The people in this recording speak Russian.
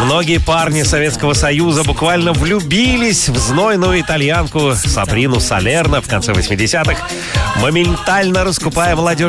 Многие парни Советского Союза буквально влюбились в знойную итальянку Сабрину Салерно в конце 80-х, моментально раскупая молодежь